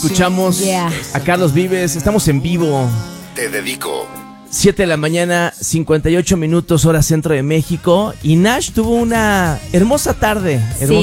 escuchamos a Carlos Vives. Estamos en vivo. Te dedico. 7 de la mañana, 58 minutos, hora centro de México. Y Nash tuvo una hermosa tarde.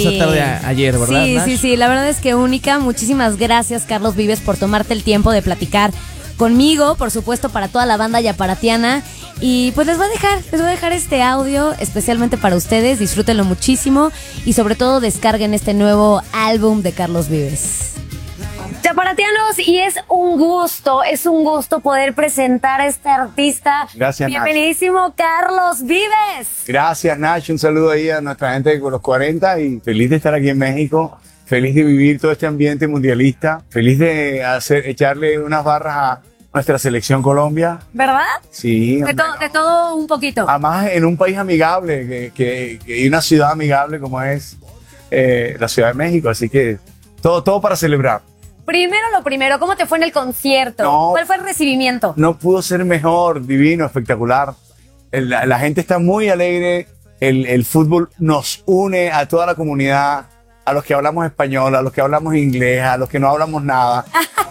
Ayer, ¿verdad, Nash? Sí. La verdad es que única. Muchísimas gracias, Carlos Vives, por tomarte el tiempo de platicar conmigo, por supuesto, para toda la banda yaparatiana. Y pues les voy a dejar este audio especialmente para ustedes. Disfrútenlo muchísimo y sobre todo descarguen este nuevo álbum de Carlos Vives. Yaparatianos, y es un gusto poder presentar a este artista. Gracias, bienvenidísimo, Nash. Carlos Vives. Gracias, Nash. Un saludo ahí a nuestra gente con los 40 y feliz de estar aquí en México. Feliz de vivir todo este ambiente mundialista. Feliz de echarle unas barras a nuestra selección Colombia. ¿Verdad? Sí. De todo un poquito. Además, en un país amigable y una ciudad amigable como es la Ciudad de México. Así que todo para celebrar. Primero lo primero, ¿cómo te fue en el concierto? ¿Cuál fue el recibimiento? No pudo ser mejor, divino, espectacular. La gente está muy alegre. El fútbol nos une a toda la comunidad. A los que hablamos español, a los que hablamos inglés, a los que no hablamos nada.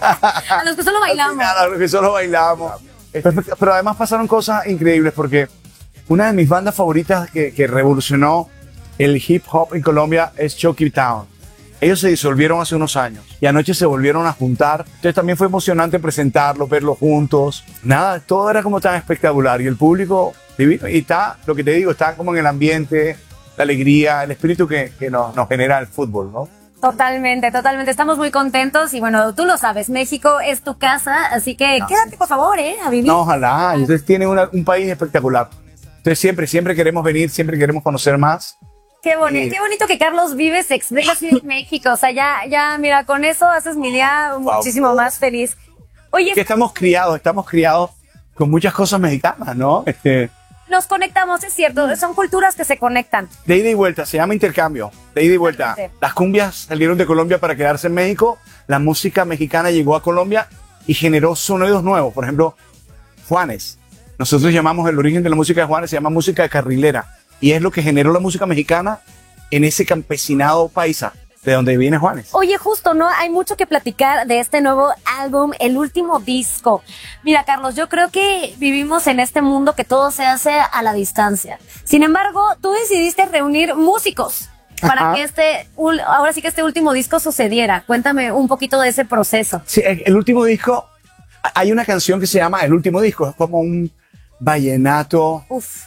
A los que solo bailamos. A los que solo bailamos. Pero además pasaron cosas increíbles porque una de mis bandas favoritas que revolucionó el hip hop en Colombia es Chucky Town. Ellos se disolvieron hace unos años y anoche se volvieron a juntar. Entonces también fue emocionante presentarlos, verlos juntos. Nada, todo era como tan espectacular y el público divino. Y está, lo que te digo, está como en el ambiente, la alegría, el espíritu que nos genera el fútbol, ¿no? Totalmente. Estamos muy contentos y bueno, tú lo sabes, México es tu casa, así que quédate por favor, a vivir. No, ojalá. Entonces tiene un país espectacular. Entonces siempre queremos venir, siempre queremos conocer más. Qué bonito que Carlos Vives se expresa así en México. O sea, ya, mira, con eso haces mi día muchísimo más feliz. Oye, que estamos criados con muchas cosas mexicanas, ¿no? Nos conectamos, es cierto, son culturas que se conectan. De ida y vuelta, se llama intercambio, de ida y vuelta. Las cumbias salieron de Colombia para quedarse en México, la música mexicana llegó a Colombia y generó sonidos nuevos. Por ejemplo, Juanes. Nosotros llamamos el origen de la música de Juanes, se llama música de carrilera. Y es lo que generó la música mexicana en ese campesinado paisa, de donde viene Juanes. Oye, justo, ¿no? Hay mucho que platicar de este nuevo álbum, el último disco. Mira, Carlos, yo creo que vivimos en este mundo que todo se hace a la distancia. Sin embargo, tú decidiste reunir músicos para que ahora sí que este último disco sucediera. Cuéntame un poquito de ese proceso. Sí, el último disco, hay una canción que se llama El Último Disco, es como un vallenato.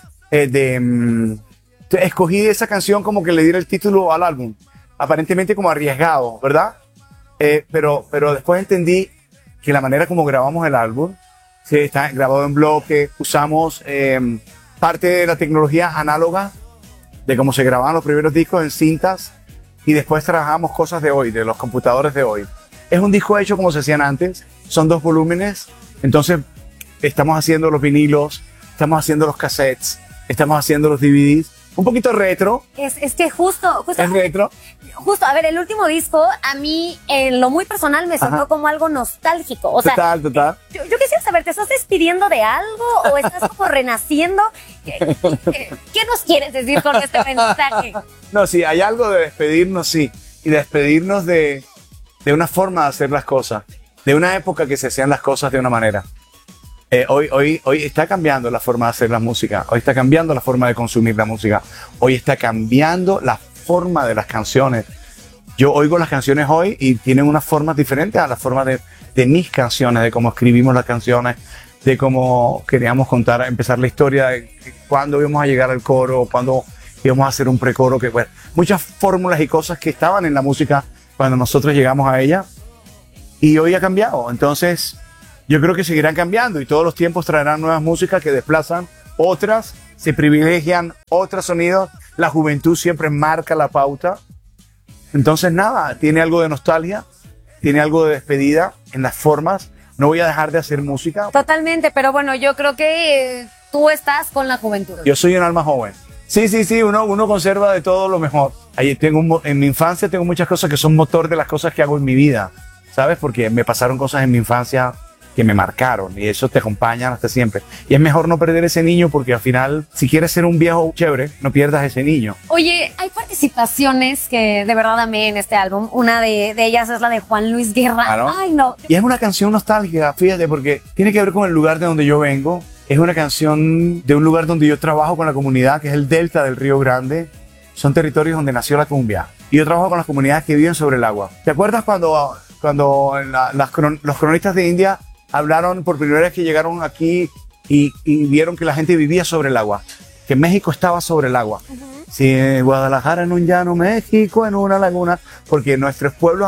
Escogí esa canción como que le diera el título al álbum, aparentemente como arriesgado, ¿verdad? Pero después entendí que la manera como grabamos el álbum, está grabado en bloque, usamos parte de la tecnología análoga de cómo se grababan los primeros discos en cintas y después trabajamos cosas de hoy, de los computadores de hoy. Es un disco hecho como se hacían antes, son 2 volúmenes, entonces estamos haciendo los vinilos, estamos haciendo los cassettes, estamos haciendo los DVDs, un poquito retro. Es que justo. Es retro. Justo, a ver, el último disco a mí, en lo muy personal, me sonó como algo nostálgico. O sea, total. Yo quisiera saber, ¿te estás despidiendo de algo o estás como renaciendo? ¿Qué nos quieres decir con este mensaje? No, sí, hay algo de despedirnos, sí. Y despedirnos de una forma de hacer las cosas, de una época que se hacían las cosas de una manera. Hoy está cambiando la forma de hacer la música, hoy está cambiando la forma de consumir la música, hoy está cambiando la forma de las canciones. Yo oigo las canciones hoy y tienen unas formas diferentes a las formas de mis canciones, de cómo escribimos las canciones, de cómo queríamos empezar la historia, de cuándo íbamos a llegar al coro, cuándo íbamos a hacer un precoro, bueno, muchas fórmulas y cosas que estaban en la música cuando nosotros llegamos a ella y hoy ha cambiado. Entonces yo creo que seguirán cambiando y todos los tiempos traerán nuevas músicas que desplazan otras, se privilegian otros sonidos. La juventud siempre marca la pauta. Entonces nada, tiene algo de nostalgia, tiene algo de despedida en las formas. No voy a dejar de hacer música. Totalmente, pero bueno, yo creo que tú estás con la juventud. Yo soy un alma joven. Sí, uno conserva de todo lo mejor. Ahí en mi infancia tengo muchas cosas que son motor de las cosas que hago en mi vida, ¿sabes? Porque me pasaron cosas en mi infancia que me marcaron y eso te acompañan hasta siempre. Y es mejor no perder ese niño porque al final, si quieres ser un viejo chévere, no pierdas ese niño. Oye, hay participaciones que de verdad amé en este álbum. Una de ellas es la de Juan Luis Guerra. Claro. Ay, no. Y es una canción nostálgica, fíjate, porque tiene que ver con el lugar de donde yo vengo. Es una canción de un lugar donde yo trabajo con la comunidad, que es el delta del Río Grande. Son territorios donde nació la cumbia. Y yo trabajo con las comunidades que viven sobre el agua. ¿Te acuerdas cuando los cronistas de India hablaron por primera vez que llegaron aquí y vieron que la gente vivía sobre el agua? Que México estaba sobre el agua. Sí, Guadalajara en un llano, México en una laguna, porque nuestros pueblos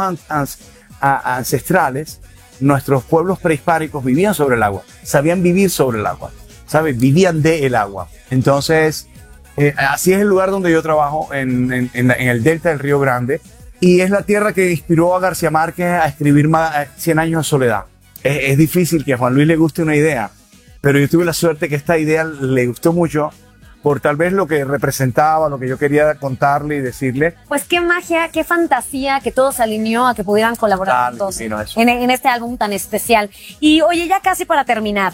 ancestrales, nuestros pueblos prehispánicos vivían sobre el agua, sabían vivir sobre el agua, ¿sabes? Vivían del agua. Entonces, así es el lugar donde yo trabajo, en el delta del Río Grande, y es la tierra que inspiró a García Márquez a escribir 100 años de soledad. Es difícil que a Juan Luis le guste una idea, pero yo tuve la suerte que esta idea le gustó mucho por tal vez lo que representaba, lo que yo quería contarle y decirle. Pues qué magia, qué fantasía que todo se alineó a que pudieran colaborar juntos en este álbum tan especial. Y oye, ya casi para terminar,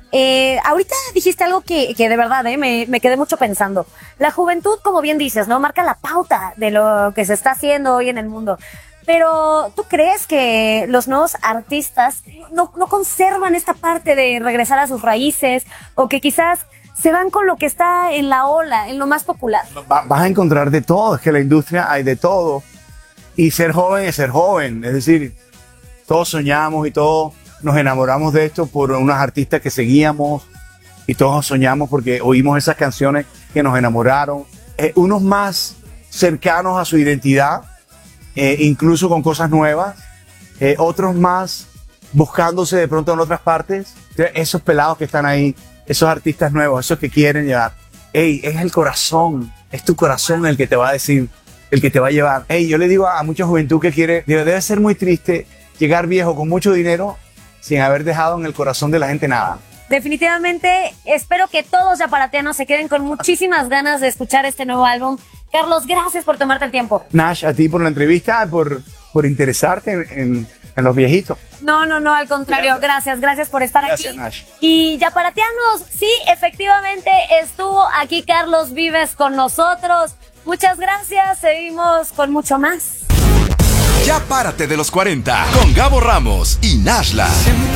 ahorita dijiste algo que de verdad me quedé mucho pensando. La juventud, como bien dices, ¿no? Marca la pauta de lo que se está haciendo hoy en el mundo. Pero, ¿tú crees que los nuevos artistas no conservan esta parte de regresar a sus raíces? O que quizás se van con lo que está en la ola, en lo más popular. Vas a encontrar de todo, es que en la industria hay de todo. Y ser joven es ser joven, es decir, todos soñamos y todos nos enamoramos de esto por unos artistas que seguíamos y todos soñamos porque oímos esas canciones que nos enamoraron. Unos más cercanos a su identidad, incluso con cosas nuevas, otros más buscándose de pronto en otras partes. Esos pelados que están ahí, esos artistas nuevos, esos que quieren llevar. Ey, es el corazón, es tu corazón el que te va a decir, el que te va a llevar. Ey, yo le digo a mucha juventud que quiere, debe ser muy triste llegar viejo con mucho dinero sin haber dejado en el corazón de la gente nada. Definitivamente, espero que todos yaparatianos se queden con muchísimas ganas de escuchar este nuevo álbum. Carlos, gracias por tomarte el tiempo. Nash, a ti por la entrevista, por interesarte en los viejitos. No, al contrario, gracias por estar aquí. Nash. Y yaparatianos, sí, efectivamente estuvo aquí Carlos Vives con nosotros. Muchas gracias, seguimos con mucho más. Ya párate de los 40 con Gabo Ramos y Nashla.